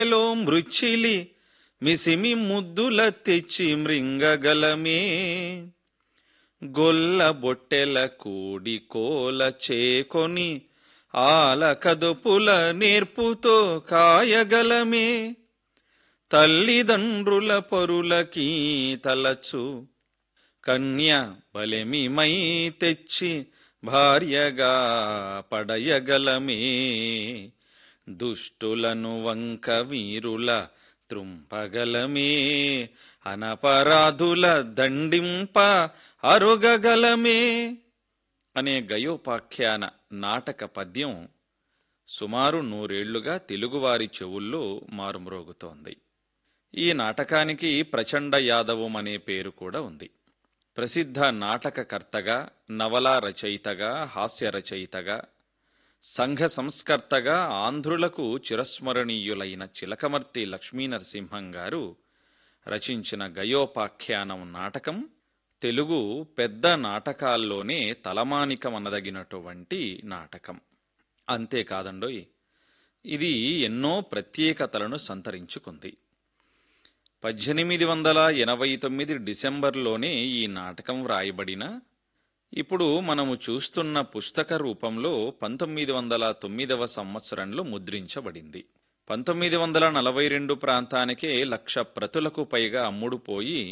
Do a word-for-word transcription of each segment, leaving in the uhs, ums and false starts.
లో మృచ్చిలి మిసిమి ముద్దుల తెచ్చి మృంగగలమే. గొల్ల బొట్టెల కూడి కోల చేకొని ఆల కదుపుల నేర్పుతో కాయగలమే. తల్లిదండ్రుల పరులకీ తలచు కన్య బలెమిమై తెచ్చి భార్యగా పడయగలమే. దుష్టులను వంక వీరుల త్రుంపగలమే. అనపరాధుల దండింప అరుగగలమే అనే గయోపాఖ్యాన నాటక పద్యం సుమారు నూరేళ్లుగా తెలుగువారి చెవుల్లో మారుమ్రోగుతోంది. ఈ నాటకానికి ప్రచండ యాదవం అనే పేరు కూడా ఉంది. ప్రసిద్ధ నాటకకర్తగా, నవలా రచయితగా, హాస్య రచయితగా, సంఘ సంస్కర్తగా ఆంధ్రులకు చిరస్మరణీయులైన చిలకమర్తి లక్ష్మీనరసింహం గారు రచించిన గయోపాఖ్యానం నాటకం తెలుగు పెద్ద నాటకాల్లోనే తలమానికమనదగినటువంటి నాటకం. అంతేకాదండోయ్, ఇది ఎన్నో ప్రత్యేకతలను సంతరించుకుంది. పద్దెనిమిది వందల ఎనభై తొమ్మిది డిసెంబర్లోనే ఈ నాటకం వ్రాయబడిన ఇప్పుడు మనము చూస్తున్న పుస్తక రూపంలో పంతొమ్మిది వందల తొమ్మిదవ సంవత్సరంలో ముద్రించబడింది. పంతొమ్మిది వందల నలభై రెండు ప్రాంతానికే లక్ష ప్రతులకు పైగా అమ్ముడుపోయి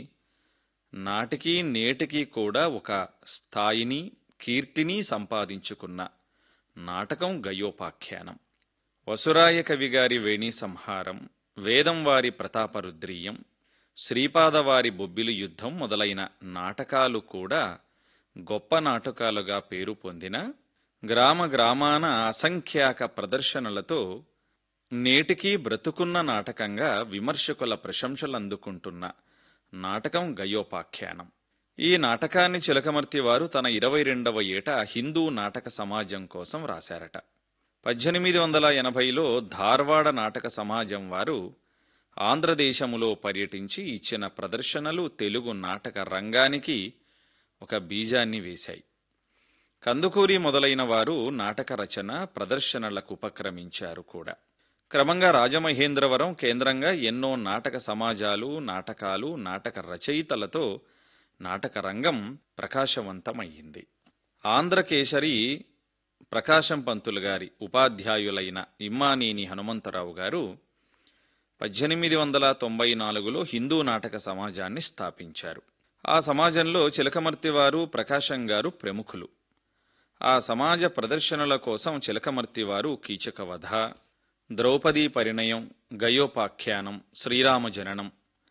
నాటికి నేటికి కూడా ఒక స్థాయిని, కీర్తిని సంపాదించుకున్న నాటకం గయోపాఖ్యానం. వసురాయ కవిగారి వేణీ సంహారం, వేదంవారి ప్రతాపరుద్రీయం, శ్రీపాదవారి బొబ్బిలి యుద్ధం మొదలైన నాటకాలు కూడా గొప్ప నాటకాలుగా పేరు పొందిన, గ్రామ గ్రామాన అసంఖ్యాక ప్రదర్శనలతో నేటికీ బ్రతుకున్న నాటకంగా విమర్శకుల ప్రశంసలందుకుంటున్న నాటకం గయోపాఖ్యానం. ఈ నాటకాన్ని చిలకమర్తి వారు తన ఇరవై రెండవ ఏట హిందూ నాటక సమాజం కోసం రాశారట. పద్దెనిమిది వందల ఎనభైలో ధార్వాడ నాటక సమాజం వారు ఆంధ్రదేశములో పర్యటించి ఇచ్చిన ప్రదర్శనలు తెలుగు నాటక రంగానికి ఒక బీజాన్ని వేశాయి. కందుకూరి మొదలైన వారు నాటక రచన, ప్రదర్శనలకు ఉపక్రమించారు కూడా. క్రమంగా రాజమహేంద్రవరం కేంద్రంగా ఎన్నో నాటక సమాజాలు, నాటకాలు, నాటక రచయితలతో నాటక రంగం ప్రకాశవంతమయ్యింది. ఆంధ్రకేసరి ప్రకాశం పంతులు గారి ఉపాధ్యాయులైన ఇమ్మానేని హనుమంతరావు గారు పద్దెనిమిది వందల తొంభై నాలుగులో హిందూ నాటక సమాజాన్ని స్థాపించారు. ఆ సమాజంలో చిలకమర్తి వారు, ప్రకాశం గారు ప్రముఖులు. ఆ సమాజ ప్రదర్శనల కోసం చిలకమర్తి వారు కీచకవధ, ద్రౌపదీ పరిణయం, గయోపాఖ్యానం, శ్రీరామ జననం,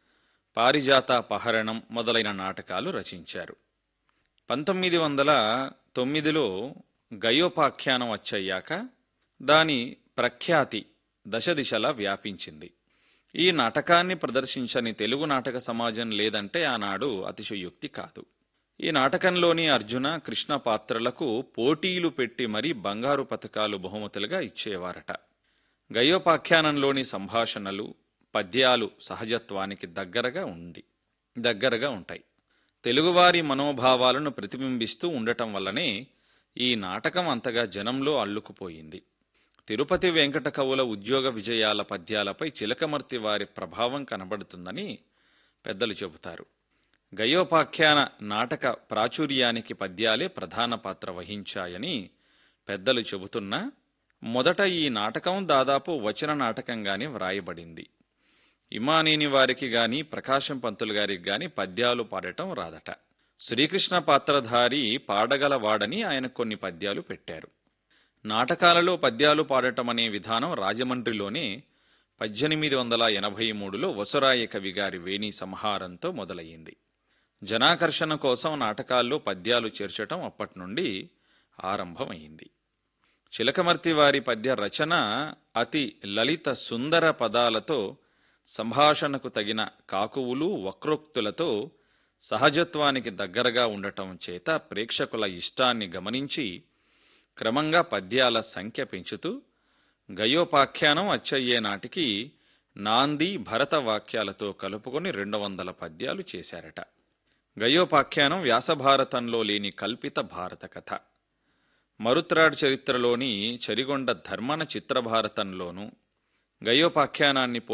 పారిజాతాపహరణం మొదలైన నాటకాలు రచించారు. పంతొమ్మిది వందల తొమ్మిదిలో గయోపాఖ్యానం వచ్చయ్యాక దాని ప్రఖ్యాతి దశ దిశలా వ్యాపించింది. ఈ నాటకాన్ని ప్రదర్శించని తెలుగు నాటక సమాజం లేదంటే ఆనాడు అతిశయోక్తి కాదు. ఈ నాటకంలోని అర్జున, కృష్ణ పాత్రలకు పోటీలు పెట్టి మరీ బంగారు పతకాలు బహుమతులుగా ఇచ్చేవారట. గయోపాఖ్యానంలోని సంభాషణలు, పద్యాలు సహజత్వానికి దగ్గరగా ఉంది దగ్గరగా ఉంటాయి. తెలుగువారి మనోభావాలను ప్రతిబింబిస్తూ ఉండటం వల్లనే ఈ నాటకం అంతగా జనంలో అల్లుకుపోయింది. తిరుపతి వెంకట కవుల ఉద్యోగ విజయాల పద్యాలపై చిలకమర్తి వారి ప్రభావం కనబడుతుందని పెద్దలు చెబుతారు. గయోపాఖ్యాన నాటక ప్రాచుర్యానికి పద్యాలే ప్రధాన పాత్ర వహించాయని పెద్దలు చెబుతున్నా మొదట ఈ నాటకం దాదాపు వచన నాటకంగానే వ్రాయబడింది. ఇమానేని వారికి గాని, ప్రకాశం పంతులు గారికి గాని పద్యాలు పాడటం రాదట. శ్రీకృష్ణ పాత్రధారి పాడగలవాడని ఆయన కొన్ని పద్యాలు పెట్టారు. నాటకాలలో పద్యాలు పాడటం అనే విధానం రాజమండ్రిలోనే పద్దెనిమిది వందల ఎనభై మూడులో వసురాయ కవిగారి వేణీ సంహారంతో మొదలయ్యింది. జనాకర్షణ కోసం నాటకాల్లో పద్యాలు చేర్చటం అప్పటి నుండి ఆరంభమైంది. చిలకమర్తి వారి పద్య రచన అతి లలిత సుందర పదాలతో, సంభాషణకు తగిన కాకువులు, వక్రోక్తులతో సహజత్వానికి దగ్గరగా ఉండటం చేత ప్రేక్షకుల ఇష్టాన్ని గమనించి క్రమంగా పద్యాల సంఖ్య పెంచుతూ గయోపాఖ్యానం అచ్చయ్యే నాటికి నాంది, భరత వాక్యాలతో కలుపుకొని రెండు వందల పద్యాలు చేశారట. గయోపాఖ్యానం వ్యాసభారతంలో లేని కల్పిత భారత కథ. మరుత్రాడ్ చరిత్రలోని చరిగొండ ధర్మన చిత్రభారతంలోనూ గయోపాఖ్యానాన్ని